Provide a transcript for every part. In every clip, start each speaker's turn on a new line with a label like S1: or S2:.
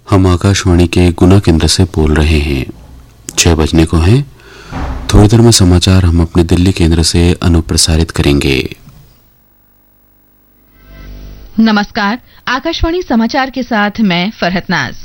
S1: हम आकाशवाणी के गुना केंद्र से बोल रहे हैं। 6 बजने को हैं। थोड़ी देर में समाचार हम अपने दिल्ली केंद्र से अनुप्रसारित करेंगे।
S2: नमस्कार, आकाशवाणी समाचार के साथ मैं फरहत नाज।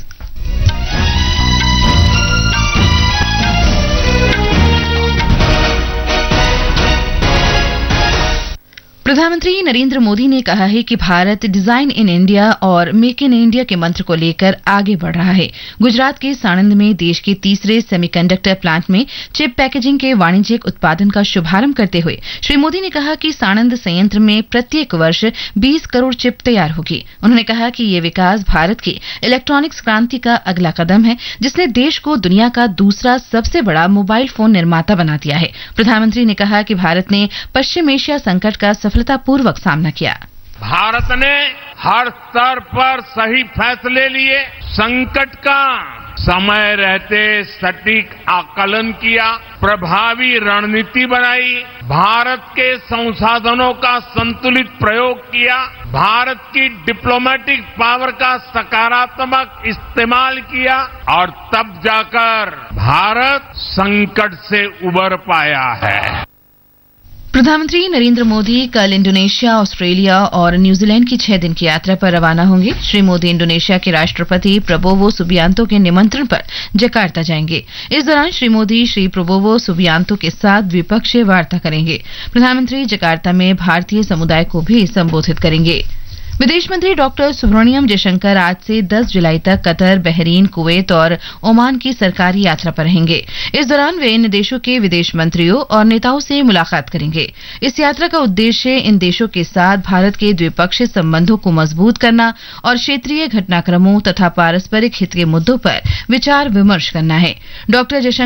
S2: प्रधानमंत्री नरेंद्र मोदी ने कहा है कि भारत डिजाइन इन इंडिया और मेक इन इंडिया के मंत्र को लेकर आगे बढ़ रहा है। गुजरात के साणंद में देश के तीसरे सेमीकंडक्टर प्लांट में चिप पैकेजिंग के वाणिज्यिक उत्पादन का शुभारंभ करते हुए श्री मोदी ने कहा कि साणंद संयंत्र में प्रत्येक वर्ष 20 करोड़ चिप तैयार होगी। उन्होंने कहा कि ये विकास भारत की इलेक्ट्रॉनिक्स क्रांति का अगला कदम है, जिसने देश को दुनिया का दूसरा सबसे बड़ा मोबाइल फोन निर्माता बना दिया है। प्रधानमंत्री ने कहा कि भारत ने पश्चिम एशिया संकट का सफलतापूर्वक सामना किया।
S3: भारत ने हर स्तर पर सही फैसले लिए, संकट का समय रहते सटीक आकलन किया, प्रभावी रणनीति बनाई, भारत के संसाधनों का संतुलित प्रयोग किया, भारत की डिप्लोमेटिक पावर का सकारात्मक इस्तेमाल किया और तब जाकर भारत संकट से उबर पाया है।
S2: प्रधानमंत्री नरेंद्र मोदी कल इंडोनेशिया, ऑस्ट्रेलिया और न्यूजीलैंड की 6 दिन की यात्रा पर रवाना होंगे। श्री मोदी इंडोनेशिया के राष्ट्रपति प्रबोवो सुबियांतो के निमंत्रण पर जकार्ता जाएंगे। इस दौरान श्री मोदी श्री प्रबोवो सुबियांतो के साथ द्विपक्षीय वार्ता करेंगे। प्रधानमंत्री जकार्ता में भारतीय समुदाय को भी संबोधित करेंगे। विदेश मंत्री डॉक्टर सुब्रमण्यम जयशंकर आज से 10 जुलाई तक कतर, बहरीन, कुवैत और ओमान की सरकारी यात्रा पर रहेंगे। इस दौरान वे इन देशों के विदेश मंत्रियों और नेताओं से मुलाकात करेंगे। इस यात्रा का उद्देश्य इन देशों के साथ भारत के द्विपक्षीय संबंधों को मजबूत करना और क्षेत्रीय घटनाक्रमों तथा पारस्परिक हित के मुद्दों पर विचार विमर्श करना है। डॉक्टर